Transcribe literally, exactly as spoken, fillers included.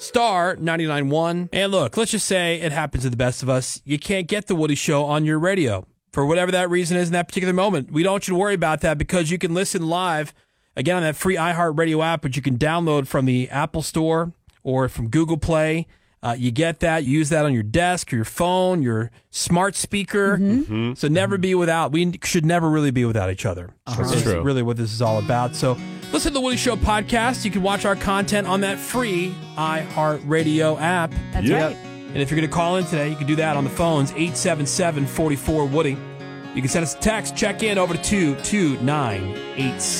star ninety-nine point one. And look, let's just say it happens to the best of us. You can't get The Woody Show on your radio for whatever that reason is in that particular moment. We don't want you to worry about that because you can listen live, again, on that free iHeartRadio app, which you can download from the Apple Store or from Google Play. Uh, you get that. You use that on your desk or your phone, your smart speaker. Mm-hmm. So never be without. We should never really be without each other. Uh-huh. That's true. really what this is all about. So listen to the Woody Show podcast. You can watch our content on that free iHeartRadio app. That's Yeah. right. And if you're going to call in today, you can do that on the phones, eight seven seven, four four, Woody. You can send us a text. Check in over to two two nine eight six.